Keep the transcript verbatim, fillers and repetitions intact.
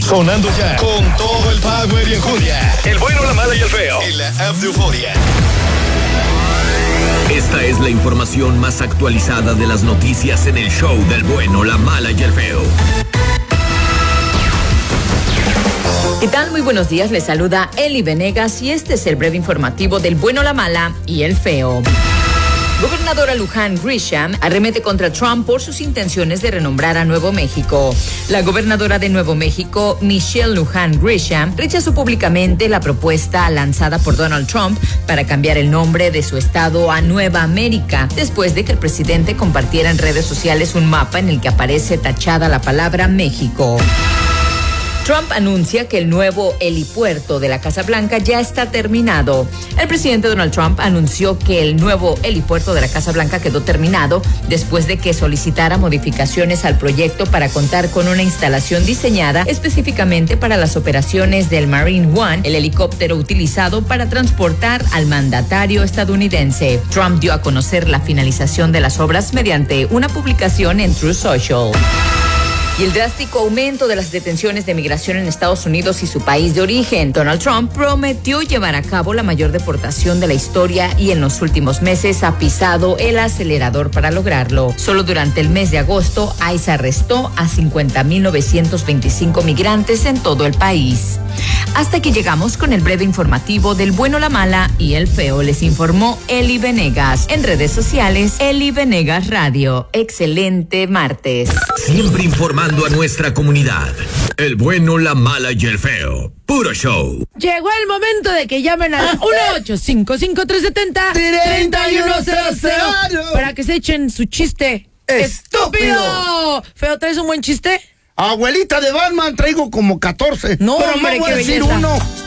Sonando ya con todo el power y enjundia. El bueno, la mala y el feo. En la app de Euforia. Esta es la información más actualizada de las noticias en el show del bueno, la mala y el feo. ¿Qué tal? Muy buenos días, les saluda Eli Venegas y este es el breve informativo del bueno, la mala y el feo. Gobernadora Lujan Grisham arremete contra Trump por sus intenciones de renombrar a Nuevo México. La gobernadora de Nuevo México, Michelle Lujan Grisham, rechazó públicamente la propuesta lanzada por Donald Trump para cambiar el nombre de su estado a Nueva América, después de que el presidente compartiera en redes sociales un mapa en el que aparece tachada la palabra México. Trump anuncia que el nuevo helipuerto de la Casa Blanca ya está terminado. El presidente Donald Trump anunció que el nuevo helipuerto de la Casa Blanca quedó terminado después de que solicitara modificaciones al proyecto para contar con una instalación diseñada específicamente para las operaciones del Marine One, el helicóptero utilizado para transportar al mandatario estadounidense. Trump dio a conocer la finalización de las obras mediante una publicación en Truth Social. Y el drástico aumento de las detenciones de migración en Estados Unidos y su país de origen. Donald Trump prometió llevar a cabo la mayor deportación de la historia y en los últimos meses ha pisado el acelerador para lograrlo. Solo durante el mes de agosto, ICE arrestó a cincuenta mil novecientos veinticinco migrantes en todo el país. Hasta aquí llegamos con el breve informativo del bueno, la mala y el feo. Les informó Eli Venegas. En redes sociales, Eli Venegas Radio. Excelente martes. Siempre informando a nuestra comunidad. El bueno, la mala y el feo. Puro show. Llegó el momento de que llamen a uno ocho cinco cinco tres siete cero tres uno cero cero para que se echen su chiste estúpido. estúpido. Feo, ¿traes un buen chiste? Abuelita de Batman, traigo como catorce. No, pero hombre, no voy qué a decir belleza. uno.